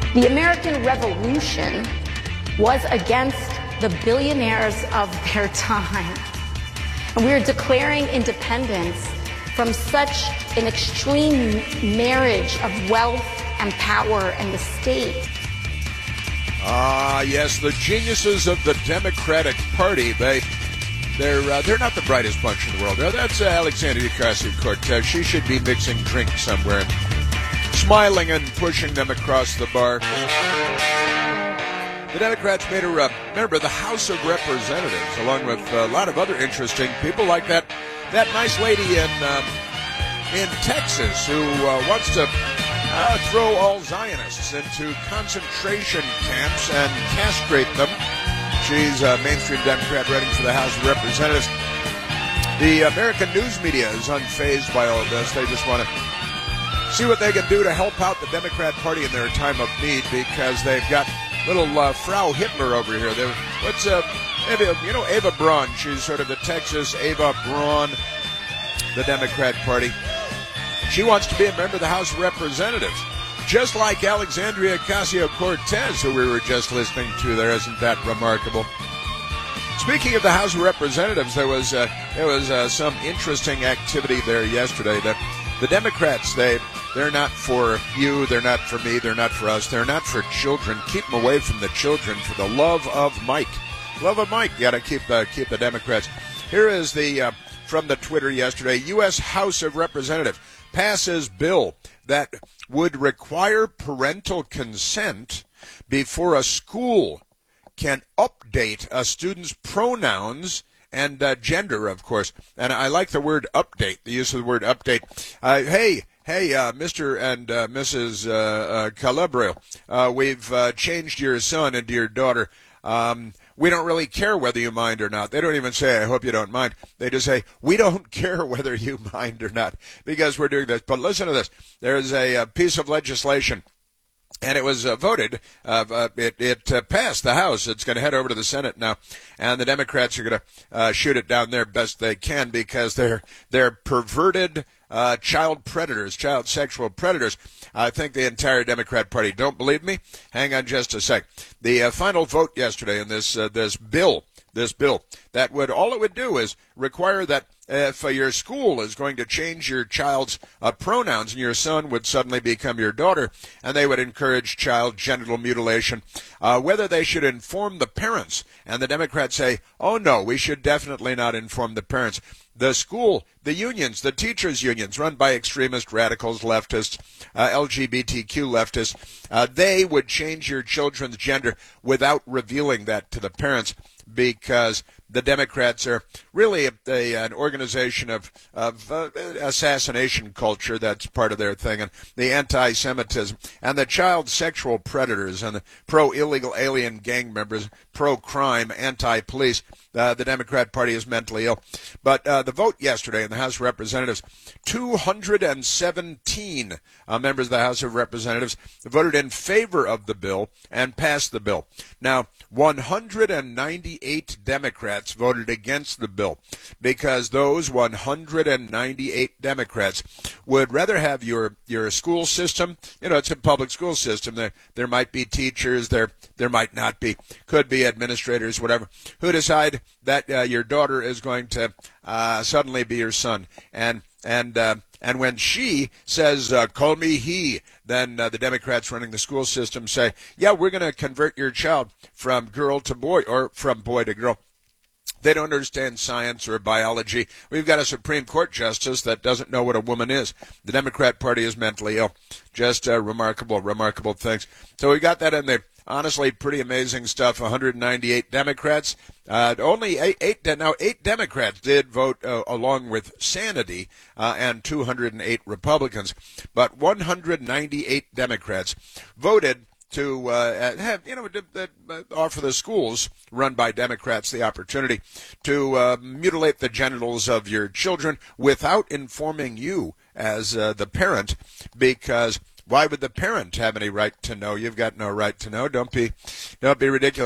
The American Revolution was against the billionaires of their time. And we are declaring independence from such an extreme marriage of wealth and power and the state. Yes, the geniuses of the Democratic Party. They're not the brightest bunch in the world. That's Alexandria Ocasio-Cortez. She should be mixing drinks somewhere, smiling and pushing them across the bar. The Democrats made a member of the House of Representatives, along with a lot of other interesting people, like that nice lady in Texas who wants to throw all Zionists into concentration camps and castrate them. She's a mainstream Democrat running for the House of Representatives. The American news media is unfazed by all of this. They just want to see what they can do to help out the Democrat Party in their time of need, because they've got little Frau Hitler over here. Eva Braun. She's sort of the Texas Eva Braun, the Democrat Party. She wants to be a member of the House of Representatives, just like Alexandria Ocasio-Cortez, who we were just listening to there. Isn't that remarkable? Speaking of the House of Representatives, there was some interesting activity there yesterday. The Democrats, they're not for you, they're not for me, they're not for us, they're not for children. Keep them away from the children, for the love of Mike. Love of Mike. You got to keep the Democrats. Here is from the Twitter yesterday. U.S. House of Representatives passes bill that would require parental consent before a school can update a student's pronouns and gender, of course. And I like the word update, the use of the word update. Hey, Mr. and Mrs. Calabria, we've changed your son into your daughter. We don't really care whether you mind or not. They don't even say, I hope you don't mind. They just say, we don't care whether you mind or not, because we're doing this. But listen to this. There's a piece of legislation, and it was voted. It passed the House. It's going to head over to the Senate now, and the Democrats are going to shoot it down there best they can, because they're perverted child predators, child sexual predators. I think the entire Democrat Party. Don't believe me? Hang on just a sec. The final vote yesterday in this bill, that all it would do is require that if your school is going to change your child's pronouns, and your son would suddenly become your daughter, and they would encourage child genital mutilation, whether they should inform the parents. And the Democrats say, oh no, we should definitely not inform the parents. The school, the unions, the teachers' unions run by extremist radicals, leftists, LGBTQ leftists, they would change your children's gender without revealing that to the parents, because the Democrats are really an organization of assassination culture. That's part of their thing, and the anti-Semitism, and the child sexual predators, and the pro-illegal alien gang members, pro-crime, anti-police. The Democrat Party is mentally ill. But the vote yesterday in the House of Representatives, 217 members of the House of Representatives voted in favor of the bill and passed the bill. Now, 198 Democrats voted against the bill, because those 198 Democrats would rather have your school system. It's a public school system. There might be teachers, there might not be, could be administrators, whatever, who decide that your daughter is going to suddenly be your son, and when she says, call me he, then the Democrats running the school system say, yeah, we're going to convert your child from girl to boy, or from boy to girl. They don't understand science or biology. We've got a Supreme Court justice that doesn't know what a woman is. The Democrat Party is mentally ill. Just remarkable things. So we got that in there. Honestly, pretty amazing stuff. 198 Democrats. Only eight Democrats did vote along with sanity, and 208 Republicans. But 198 Democrats voted to offer the schools run by Democrats the opportunity to mutilate the genitals of your children without informing you as the parent, because why would the parent have any right to know? You've got no right to know. Don't be ridiculous.